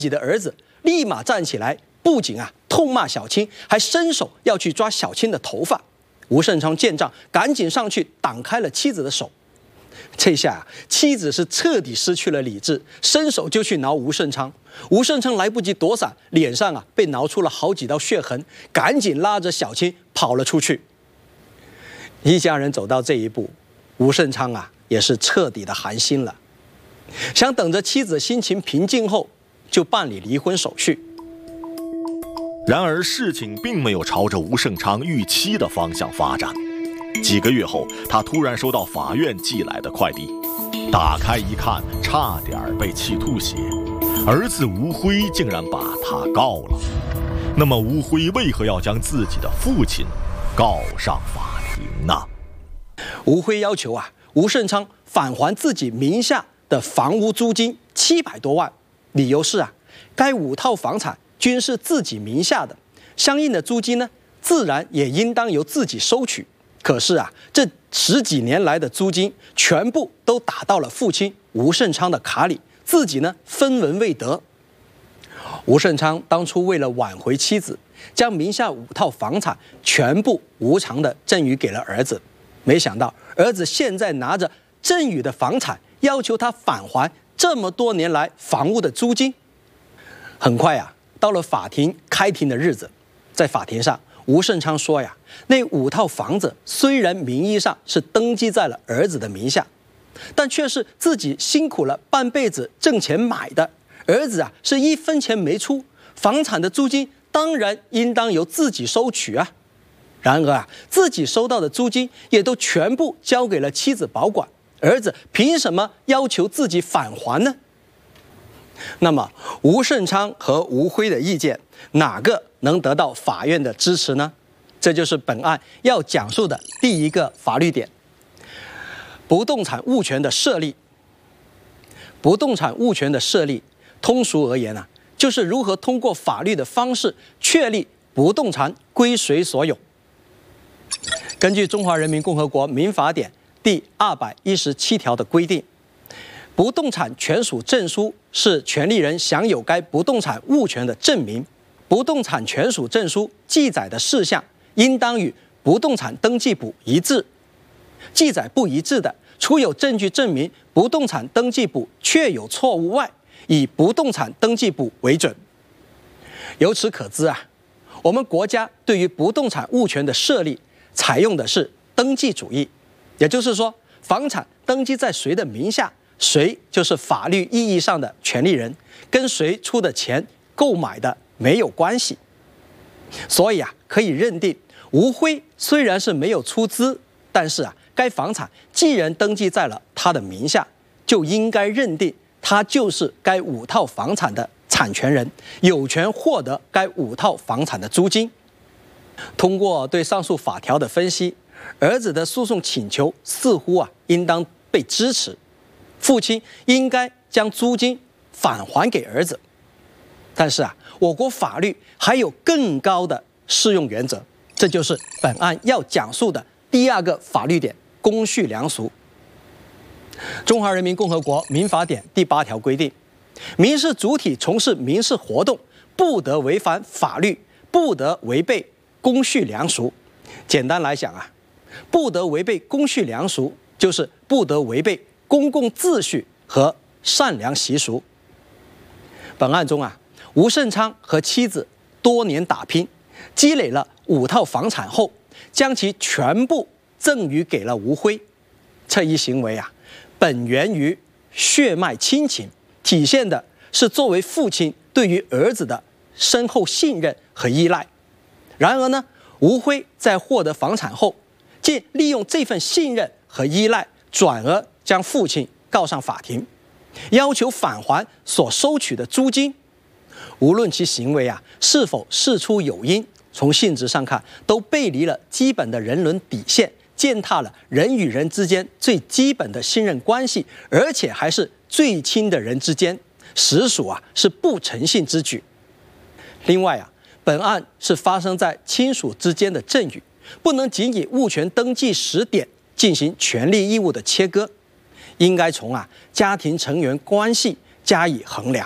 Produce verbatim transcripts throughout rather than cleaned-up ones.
己的儿子立马站起来，不仅啊痛骂小青，还伸手要去抓小青的头发。吴胜昌见状，赶紧上去挡开了妻子的手。这下啊，妻子是彻底失去了理智，伸手就去挠吴胜昌。吴胜昌来不及躲闪，脸上啊被挠出了好几道血痕，赶紧拉着小青跑了出去。一家人走到这一步，吴胜昌啊也是彻底的寒心了，想等着妻子心情平静后就办理离婚手续。 然而事情并没有朝着吴胜昌预期的方向发展。几个月后，他突然收到法院寄来的快递，打开一看，差点被气吐血。儿子吴辉竟然把他告了。那么吴辉为何要将自己的父亲告上法庭呢？ 吴辉要求啊，吴胜昌返还自己名下的房屋租金七百多万，理由是啊，该五套房产均是自己名下的，相应的租金呢，自然也应当由自己收取。可是啊，这十几年来的租金全部都打到了父亲吴胜昌的卡里，自己呢分文未得。吴胜昌当初为了挽回妻子，将名下五套房产全部无偿的赠与给了儿子，没想到儿子现在拿着赠与的房产要求他返还这么多年来房屋的租金。很快啊，到了法庭开庭的日子，在法庭上，吴胜昌说呀，那五套房子虽然名义上是登记在了儿子的名下，但却是自己辛苦了半辈子挣钱买的，儿子啊是一分钱没出，房产的租金当然应当由自己收取啊。然而啊，自己收到的租金也都全部交给了妻子保管，儿子凭什么要求自己返还呢？那么吴胜昌和吴辉的意见哪个能得到法院的支持呢？这就是本案要讲述的第一个法律点：不动产物权的设立。不动产物权的设立，通俗而言啊，就是如何通过法律的方式确立不动产归谁所有。根据《中华人民共和国民法典》第二百一十七条的规定，不动产权属证书是权利人享有该不动产物权的证明。不动产权属证书记载的事项应当与不动产登记簿一致，记载不一致的，除有证据证明不动产登记簿确有错误外，以不动产登记簿为准。由此可知啊，我们国家对于不动产物权的设立采用的是登记主义，也就是说，房产登记在谁的名下，谁就是法律意义上的权利人，跟谁出的钱购买的没有关系。所以啊，可以认定吴辉虽然是没有出资，但是啊，该房产既然登记在了他的名下，就应该认定他就是该五套房产的产权人，有权获得该五套房产的租金。通过对上述法条的分析，儿子的诉讼请求似乎啊应当被支持，父亲应该将租金返还给儿子。但是啊，我国法律还有更高的适用原则，这就是本案要讲述的第二个法律点：公序良俗。中华人民共和国民法典第八条规定，民事主体从事民事活动，不得违反法律，不得违背公序良俗。简单来讲啊，不得违背公序良俗，就是不得违背公共秩序和善良习俗。本案中啊，吴胜昌和妻子多年打拼，积累了五套房产后，将其全部赠予给了吴辉。这一行为啊，本源于血脉亲情，体现的是作为父亲对于儿子的深厚信任和依赖。然而呢，吴辉在获得房产后，竟利用这份信任和依赖，转而将父亲告上法庭，要求返还所收取的租金。无论其行为啊是否事出有因，从性质上看，都背离了基本的人伦底线，践踏了人与人之间最基本的信任关系，而且还是最亲的人之间，实属啊是不诚信之举。另外啊，本案是发生在亲属之间的赠与，不能仅以物权登记时点进行权利义务的切割，应该从啊家庭成员关系加以衡量。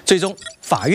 最终法院。